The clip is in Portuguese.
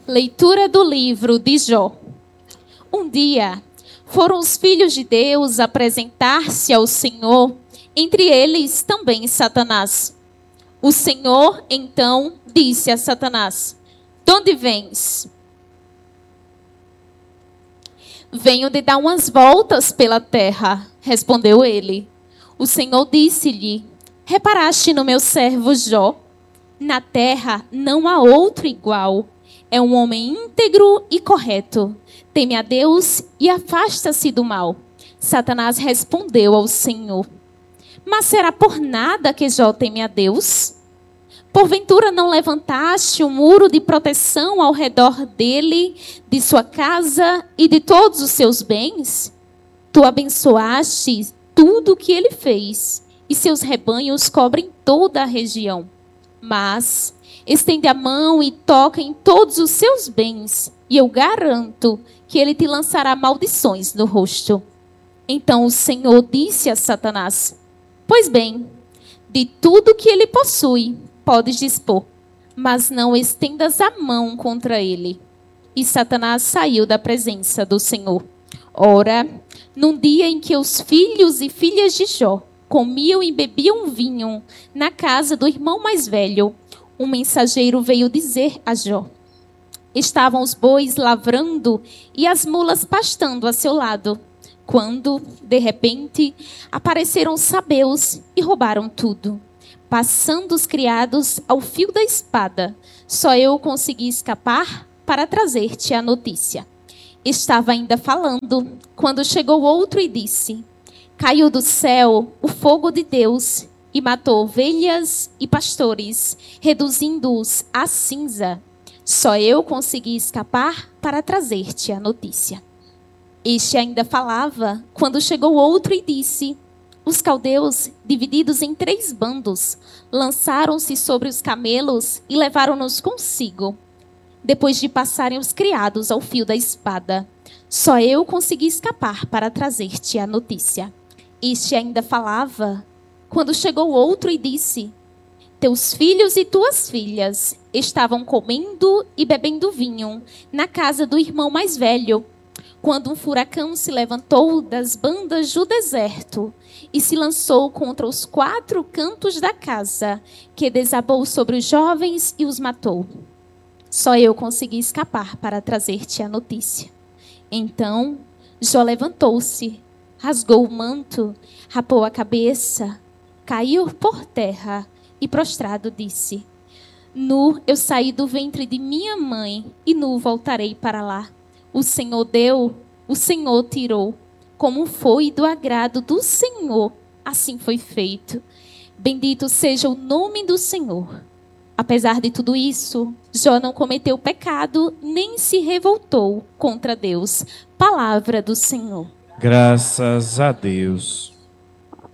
Leitura do livro de Jó. Um dia, foram os filhos de Deus apresentar-se ao Senhor, entre eles também Satanás. O Senhor, então, disse a Satanás: "De onde vens?" "Venho de dar umas voltas pela terra", respondeu ele. O Senhor disse-lhe: "Reparaste no meu servo Jó? Na terra não há outro igual. É um homem íntegro e correto. Teme a Deus e afasta-se do mal." Satanás respondeu ao Senhor: "Mas será por nada que Jó teme a Deus? Porventura não levantaste um muro de proteção ao redor dele, de sua casa e de todos os seus bens? Tu abençoaste tudo o que ele fez, e seus rebanhos cobrem toda a região. Mas estende a mão e toca em todos os seus bens, e eu garanto que ele te lançará maldições no rosto." Então o Senhor disse a Satanás: "Pois bem, de tudo que ele possui, podes dispor, mas não estendas a mão contra ele." E Satanás saiu da presença do Senhor. Ora, num dia em que os filhos e filhas de Jó comiam e bebiam vinho na casa do irmão mais velho, um mensageiro veio dizer a Jó: estavam os bois lavrando e as mulas pastando a seu lado, quando, de repente, apareceram os sabeus e roubaram tudo. Passando os criados ao fio da espada, só eu consegui escapar para trazer-te a notícia." Estava ainda falando, quando chegou outro e disse: "Caiu do céu o fogo de Deus e matou ovelhas e pastores, reduzindo-os a cinza. Só eu consegui escapar para trazer-te a notícia." Este ainda falava, quando chegou outro e disse: "Os caldeus, divididos em 3 bandos, lançaram-se sobre os camelos e levaram-nos consigo, depois de passarem os criados ao fio da espada. Só eu consegui escapar para trazer-te a notícia." Este ainda falava, quando chegou outro e disse: "Teus filhos e tuas filhas estavam comendo e bebendo vinho na casa do irmão mais velho, quando um furacão se levantou das bandas do deserto e se lançou contra os 4 cantos da casa, que desabou sobre os jovens e os matou. Só eu consegui escapar para trazer-te a notícia." Então Jó levantou-se, rasgou o manto, rapou a cabeça, caiu por terra e prostrado disse: "Nu eu saí do ventre de minha mãe e nu voltarei para lá. O Senhor deu, o Senhor tirou. Como foi do agrado do Senhor, assim foi feito. Bendito seja o nome do Senhor." Apesar de tudo isso, Jó não cometeu pecado, nem se revoltou contra Deus. Palavra do Senhor. Graças a Deus.